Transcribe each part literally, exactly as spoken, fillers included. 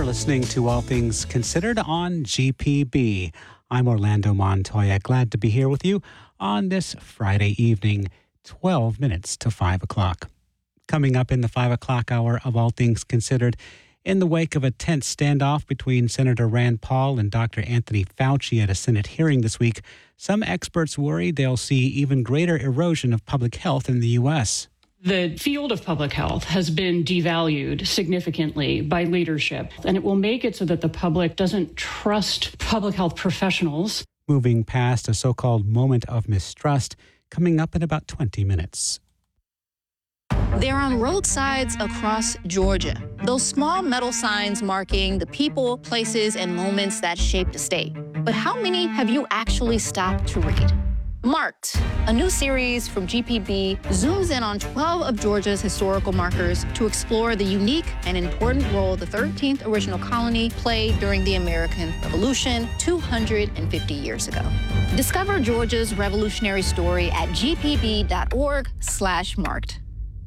You're listening to All Things Considered on G P B. I'm Orlando Montoya. Glad to be here with you on this Friday evening, twelve minutes to five o'clock. Coming up in the five o'clock hour of All Things Considered, in the wake of a tense standoff between Senator Rand Paul and Doctor Anthony Fauci at a Senate hearing this week, some experts worry they'll see even greater erosion of public health in the U S. The field of public health has been devalued significantly by leadership, and it will make it so that the public doesn't trust public health professionals. Moving past a so-called moment of mistrust, coming up in about twenty minutes. They're on roadsides across Georgia. Those small metal signs marking the people, places, and moments that shaped the state. But how many have you actually stopped to read? Marked, a new series from G P B, zooms in on twelve of Georgia's historical markers to explore the unique and important role the thirteenth original colony played during the American Revolution two hundred fifty years ago. Discover Georgia's revolutionary story at gpb.org slash marked.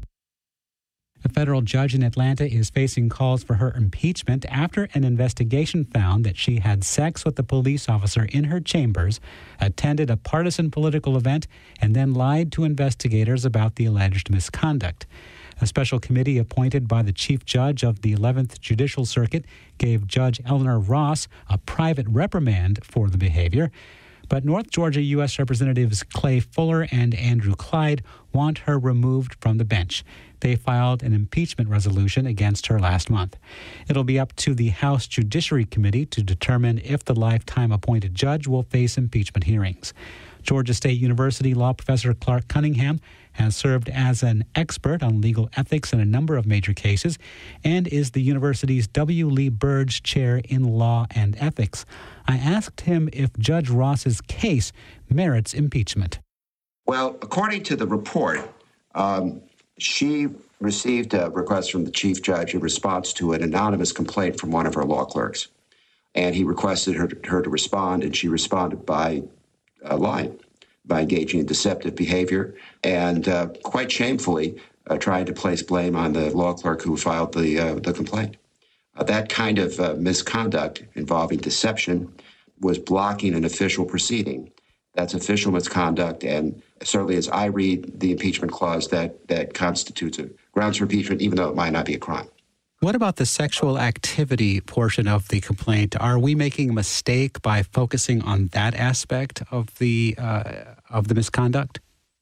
A federal judge in Atlanta is facing calls for her impeachment after an investigation found that she had sex with a police officer in her chambers, attended a partisan political event, and then lied to investigators about the alleged misconduct. A special committee appointed by the chief judge of the eleventh Judicial Circuit gave Judge Eleanor Ross a private reprimand for the behavior. But North Georgia U S Representatives Clay Fuller and Andrew Clyde want her removed from the bench. They filed an impeachment resolution against her last month. It'll be up to the House Judiciary Committee to determine if the lifetime appointed judge will face impeachment hearings. Georgia State University law professor Clark Cunningham has served as an expert on legal ethics in a number of major cases and is the university's W. Lee Burge Chair in Law and Ethics. I asked him if Judge Ross's case merits impeachment. Well, according to the report, um, she received a request from the chief judge in response to an anonymous complaint from one of her law clerks. And he requested her, her to respond, and she responded by uh, lying, by engaging in deceptive behavior, and uh, quite shamefully uh, trying to place blame on the law clerk who filed the, uh, the complaint. Uh, that kind of uh, misconduct involving deception was blocking an official proceeding. That's official misconduct, and certainly as I read the impeachment clause, that, that constitutes a grounds for impeachment, even though it might not be a crime. What about the sexual activity portion of the complaint? Are we making a mistake by focusing on that aspect of the uh, of the misconduct?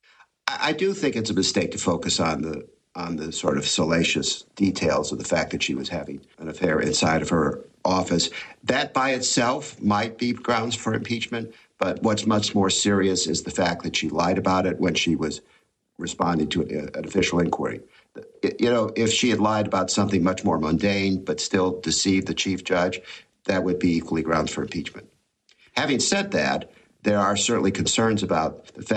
I do think it's a mistake to focus on the on the sort of salacious details of the fact that she was having an affair inside of her office. That by itself might be grounds for impeachment, but what's much more serious is the fact that she lied about it when she was responding to an official inquiry. You know, if she had lied about something much more mundane but still deceived the chief judge, that would be equally grounds for impeachment. Having said that, there are certainly concerns about the fact